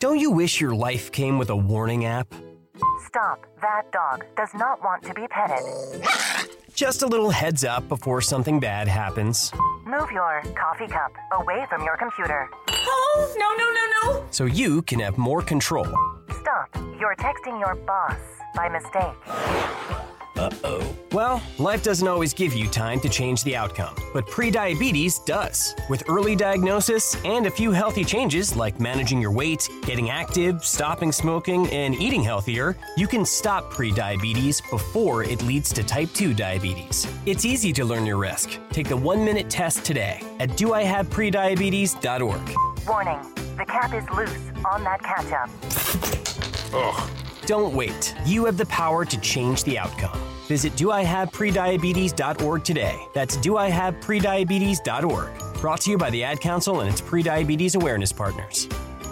Don't you wish your life came with a warning app? Stop. That dog does not want to be petted. Just a little heads up before something bad happens. Move your coffee cup away from your computer. Oh, no. So you can have more control. Stop. You're texting your boss by mistake. Uh-oh. Well, life doesn't always give you time to change the outcome, but prediabetes does. With early diagnosis and a few healthy changes like managing your weight, getting active, stopping smoking, and eating healthier, you can stop prediabetes before it leads to type 2 diabetes. It's easy to learn your risk. Take the 1-minute test today at doihaveprediabetes.org. Warning. The cap is loose on that ketchup. Ugh. Don't wait. You have the power to change the outcome. Visit doihaveprediabetes.org today. That's doihaveprediabetes.org. Brought to you by the Ad Council and its prediabetes awareness partners.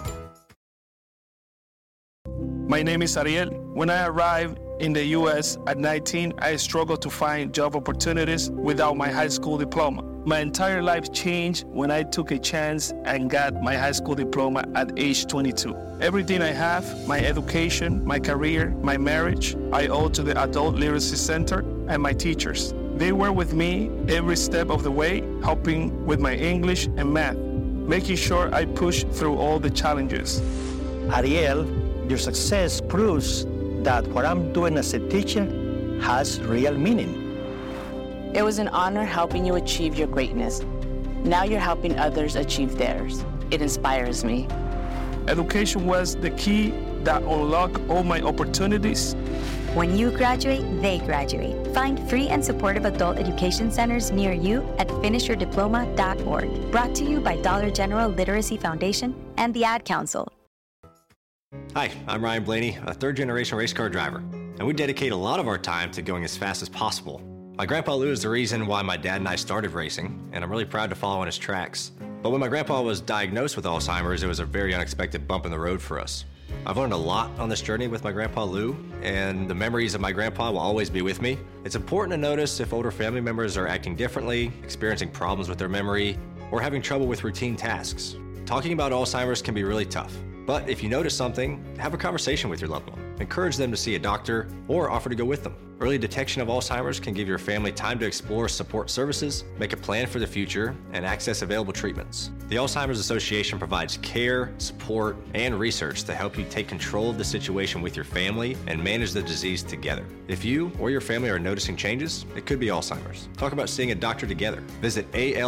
My name is Ariel. When I arrived in the U.S. at 19, I struggled to find job opportunities without my high school diploma. My entire life changed when I took a chance and got my high school diploma at age 22. Everything I have, my education, my career, my marriage, I owe to the Adult Literacy Center and my teachers. They were with me every step of the way, helping with my English and math, making sure I pushed through all the challenges. Ariel, your success proves that what I'm doing as a teacher has real meaning. It was an honor helping you achieve your greatness. Now you're helping others achieve theirs. It inspires me. Education was the key that unlocked all my opportunities. When you graduate, they graduate. Find free and supportive adult education centers near you at finishyourdiploma.org. Brought to you by Dollar General Literacy Foundation and the Ad Council. Hi, I'm Ryan Blaney, a third-generation race car driver, and we dedicate a lot of our time to going as fast as possible. My grandpa Lou is the reason why my dad and I started racing, and I'm really proud to follow in his tracks. But when my grandpa was diagnosed with Alzheimer's, it was a very unexpected bump in the road for us. I've learned a lot on this journey with my grandpa Lou, and the memories of my grandpa will always be with me. It's important to notice if older family members are acting differently, experiencing problems with their memory, or having trouble with routine tasks. Talking about Alzheimer's can be really tough. But if you notice something, have a conversation with your loved one. Encourage them to see a doctor or offer to go with them. Early detection of Alzheimer's can give your family time to explore support services, make a plan for the future, and access available treatments. The Alzheimer's Association provides care, support, and research to help you take control of the situation with your family and manage the disease together. If you or your family are noticing changes, it could be Alzheimer's. Talk about seeing a doctor together. Visit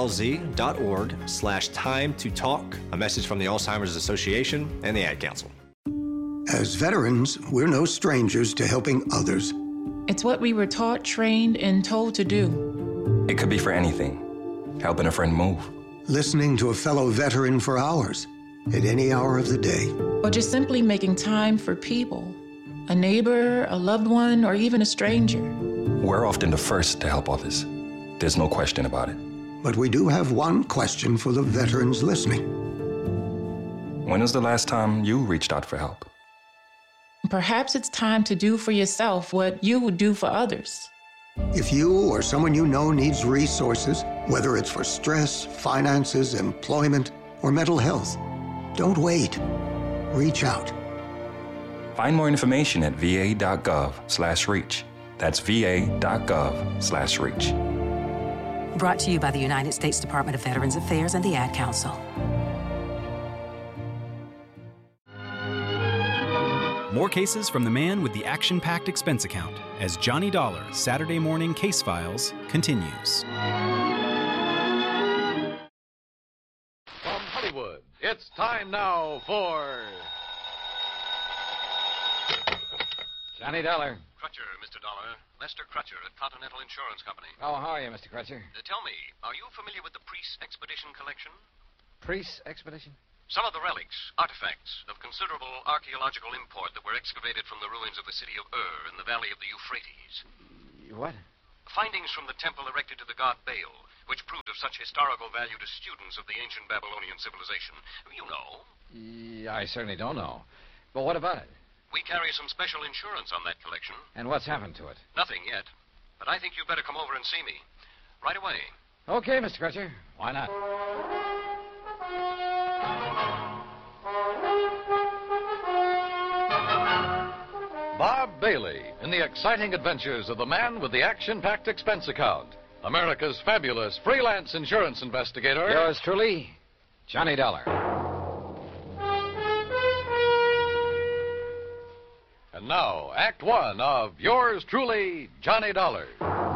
alz.org/time to talk. A message from the Alzheimer's Association and the Ad Council. As veterans, we're no strangers to helping others. It's what we were taught, trained, and told to do. It could be for anything. Helping a friend move. Listening to a fellow veteran for hours, at any hour of the day. Or just simply making time for people. A neighbor, a loved one, or even a stranger. We're often the first to help others. There's no question about it. But we do have one question for the veterans listening. When was the last time you reached out for help? Perhaps it's time to do for yourself what you would do for others. If you or someone you know needs resources, whether it's for stress, finances, employment, or mental health, don't wait. Reach out. Find more information at va.gov/reach. That's va.gov/reach. Brought to you by the United States Department of Veterans Affairs and the Ad Council. More cases from the man with the action-packed expense account as Johnny Dollar's Saturday Morning Case Files continues. From Hollywood, it's time now for Johnny Dollar. Crutcher, Mr. Dollar. Lester Crutcher at Continental Insurance Company. Oh, how are you, Mr. Crutcher? Tell me, are you familiar with the Preece Expedition Collection? Preece Expedition? Some of the relics, artifacts of considerable archaeological import that were excavated from the ruins of the city of Ur in the valley of the Euphrates. What? Findings from the temple erected to the god Baal, which proved of such historical value to students of the ancient Babylonian civilization. You know. I certainly don't know. But what about it? We carry some special insurance on that collection. And what's happened to it? Nothing yet. But I think you'd better come over and see me. Right away. Okay, Mr. Crutcher. Why not? daily in the exciting adventures of the man with the action-packed expense account, America's fabulous freelance insurance investigator. Yours truly, Johnny Dollar. And now, Act One of yours truly, Johnny Dollar.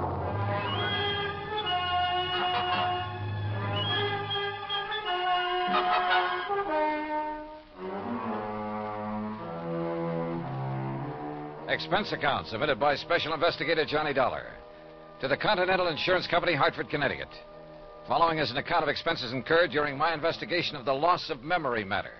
Expense account submitted by Special Investigator Johnny Dollar to the Continental Insurance Company, Hartford, Connecticut. Following is an account of expenses incurred during my investigation of the loss of memory matter.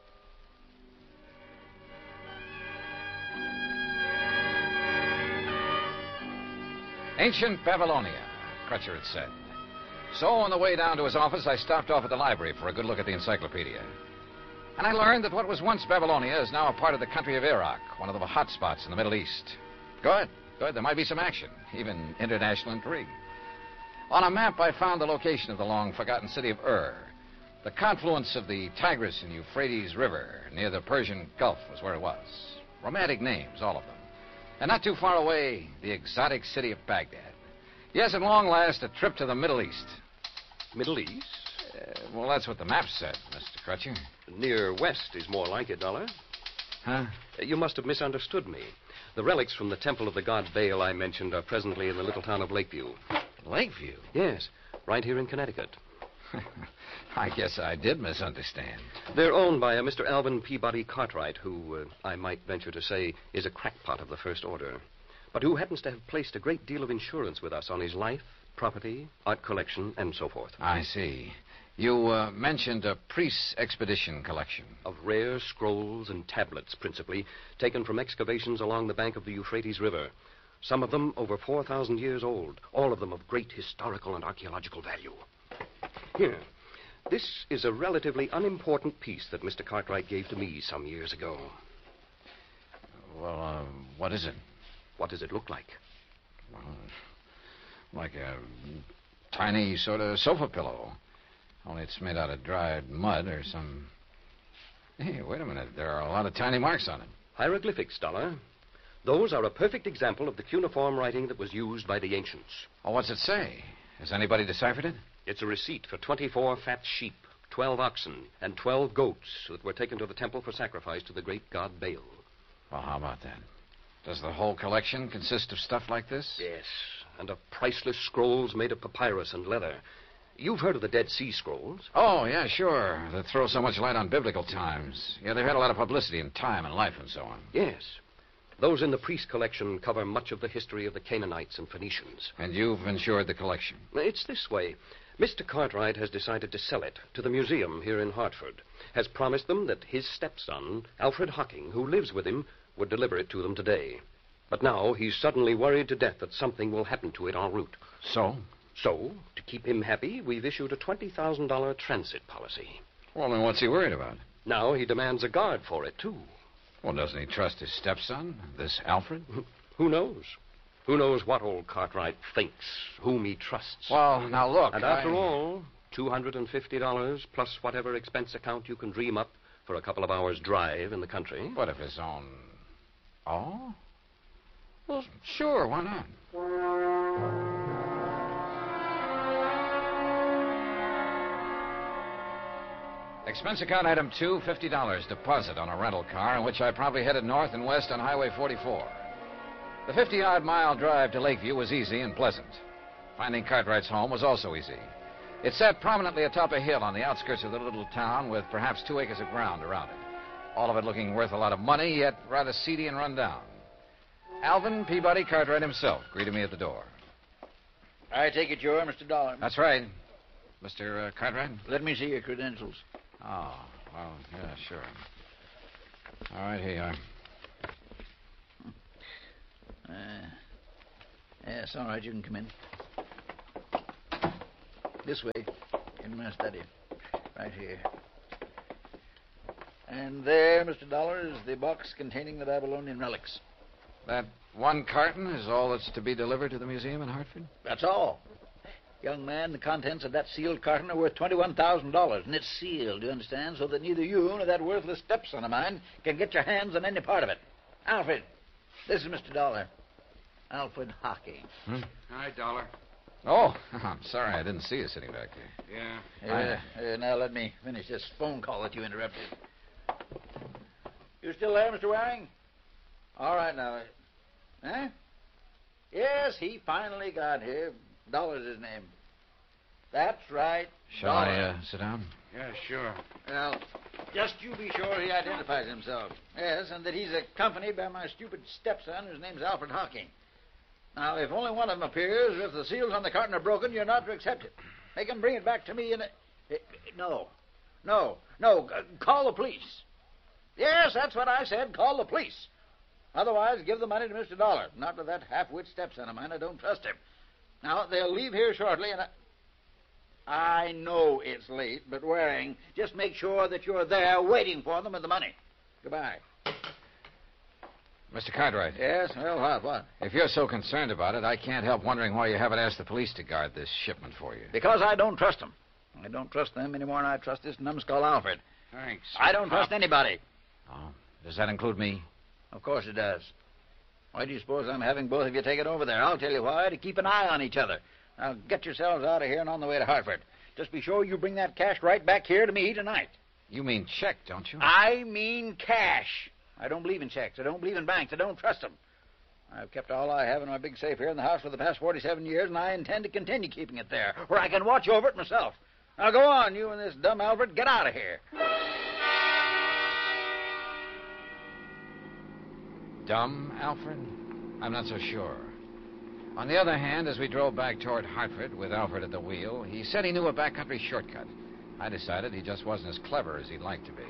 Ancient Babylonia, Crutcher had said. So on the way down to his office, I stopped off at the library for a good look at the encyclopedia. And I learned that what was once Babylonia is now a part of the country of Iraq, one of the hot spots in the Middle East. Good. There might be some action, even international intrigue. On a map, I found the location of the long-forgotten city of Ur. The confluence of the Tigris and Euphrates River near the Persian Gulf was where it was. Romantic names, all of them. And not too far away, the exotic city of Baghdad. Yes, at long last, a trip to the Middle East. Middle East? Well, that's what the map said, Mr. Crutcher. Near west is more like it, Dollar. Huh? You must have misunderstood me. The relics from the temple of the god Baal I mentioned are presently in the little town of Lakeview. Lakeview? Yes, right here in Connecticut. I guess I did misunderstand. They're owned by a Mr. Alvin Peabody Cartwright, who, I might venture to say, is a crackpot of the first order, but who happens to have placed a great deal of insurance with us on his life, property, art collection, and so forth. I see. You mentioned a priest's expedition collection. Of rare scrolls and tablets, principally, taken from excavations along the bank of the Euphrates River. Some of them over 4,000 years old, all of them of great historical and archaeological value. Here, this is a relatively unimportant piece that Mr. Cartwright gave to me some years ago. Well, what is it? What does it look like? Well, like a tiny sort of sofa pillow. Only it's made out of dried mud or some... Hey, wait a minute. There are a lot of tiny marks on it. Hieroglyphics, Dollar. Those are a perfect example of the cuneiform writing that was used by the ancients. Oh, what's it say? Has anybody deciphered it? It's a receipt for 24 fat sheep, 12 oxen, and 12 goats that were taken to the temple for sacrifice to the great god Baal. Well, how about that? Does the whole collection consist of stuff like this? Yes, and of priceless scrolls made of papyrus and leather. You've heard of the Dead Sea Scrolls? Oh, yeah, sure. That throw so much light on biblical times. Yeah, they've had a lot of publicity in time and life and so on. Yes. Those in the priest collection cover much of the history of the Canaanites and Phoenicians. And you've insured the collection? It's this way. Mr. Cartwright has decided to sell it to the museum here in Hartford. Has promised them that his stepson, Alfred Hocking, who lives with him, would deliver it to them today. But now he's suddenly worried to death that something will happen to it en route. So? So, to keep him happy, we've issued a $20,000 transit policy. Well, then what's he worried about? Now he demands a guard for it, too. Well, doesn't he trust his stepson, this Alfred? Who knows? Who knows what old Cartwright thinks, whom he trusts. Well, now look, And after all, $250 plus whatever expense account you can dream up for a couple of hours' drive in the country. But if his own... Oh? Well, sure, why not? Expense account item 2, $50 deposit on a rental car in which I probably headed north and west on Highway 44. The 50-odd-mile drive to Lakeview was easy and pleasant. Finding Cartwright's home was also easy. It sat prominently atop a hill on the outskirts of the little town with perhaps 2 acres of ground around it. All of it looking worth a lot of money, yet rather seedy and run down. Alvin Peabody Cartwright himself greeted me at the door. I take it you're Mr. Dollar. That's right. Mr. Cartwright? Let me see your credentials. Oh, well, yeah, sure. All right, here you are. Yes, all right, you can come in. This way, in my study. Right here. And there, Mr. Dollar, is the box containing the Babylonian relics. That one carton is all that's to be delivered to the museum in Hartford? That's all. Young man, the contents of that sealed carton are worth $21,000, and it's sealed, do you understand, so that neither you nor that worthless stepson of mine can get your hands on any part of it. Alfred, This is Mr. Dollar. Alfred Hockey. Hi, Dollar. Oh, I'm sorry I didn't see you sitting back there. Yeah. Now let me finish this phone call that you interrupted. You still there, Mr. Waring? All right, now. Huh? Yes, he finally got here. Dollar's his name. That's right. Shall I sit down? Yeah, sure. Well, just you be sure he identifies himself. Yes, and that he's accompanied by my stupid stepson, whose name's Alfred Hocking. Now, if only one of them appears, or if the seals on the carton are broken, you're not to accept it. Make him bring it back to me in a... No. Call the police. Yes, that's what I said. Call the police. Otherwise, give the money to Mr. Dollar. Not to that half-wit stepson of mine. I don't trust him. Now, they'll leave here shortly, and I know it's late, but Waring, just make sure that you're there waiting for them with the money. Goodbye. Mr. Cartwright. Yes? Well, what? If you're so concerned about it, I can't help wondering why you haven't asked the police to guard this shipment for you. Because I don't trust them. I don't trust them any more than I trust this numbskull Alfred. Thanks. I don't trust anybody. Oh, does that include me? Of course it does. Why do you suppose I'm having both of you take it over there? I'll tell you why. To keep an eye on each other. Now, get yourselves out of here and on the way to Hartford. Just be sure you bring that cash right back here to me tonight. You mean check, don't you? I mean cash. I don't believe in checks. I don't believe in banks. I don't trust them. I've kept all I have in my big safe here in the house for the past 47 years, and I intend to continue keeping it there, where I can watch over it myself. Now, go on, you and this dumb Alfred. Get out of here. Dumb, Alfred? I'm not so sure. On the other hand, as we drove back toward Hartford with Alfred at the wheel, he said he knew a backcountry shortcut. I decided he just wasn't as clever as he'd like to be.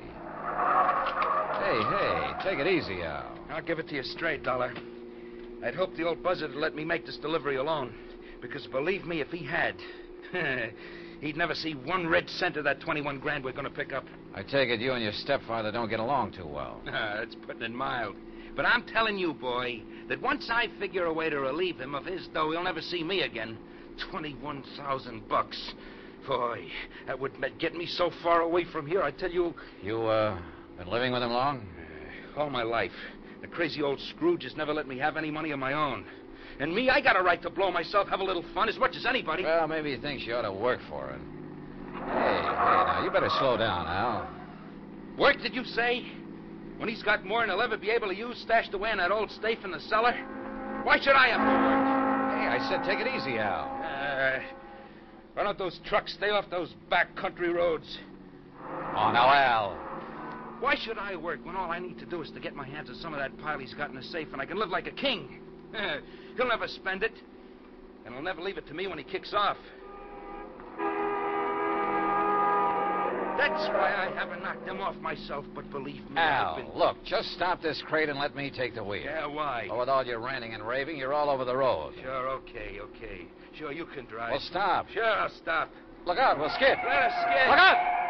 Hey, take it easy, Al. I'll give it to you straight, Dollar. I'd hoped the old buzzard would let me make this delivery alone. Because believe me, if he had, he'd never see 1 red cent of that 21 grand we're going to pick up. I take it you and your stepfather don't get along too well. That's putting it mild. But I'm telling you, boy, that once I figure a way to relieve him of his dough, he'll never see me again. $21,000. Boy, that would get me so far away from here, I tell you. You, been living with him long? All my life. The crazy old Scrooge has never let me have any money of my own. And me, I got a right to blow myself, have a little fun, as much as anybody. Well, maybe he thinks you ought to work for it. Hey, now, you better slow down, Al. Work, did you say? When he's got more than he'll ever be able to use stashed away in that old safe in the cellar? Why should I have to work? Hey, I said take it easy, Al. Why don't those trucks stay off those back country roads? Oh, now, Al. Why should I work when all I need to do is to get my hands on some of that pile he's got in the safe and I can live like a king? He'll never spend it. And he'll never leave it to me when he kicks off. That's why I haven't knocked him off myself, but believe me, Al, look, just stop this crate and let me take the wheel. Yeah, why? Oh, with all your ranting and raving, you're all over the road. Sure, okay. Sure, you can drive. Well, stop. Sure, I'll stop. Look out, we'll skip. Let us skip. Look out!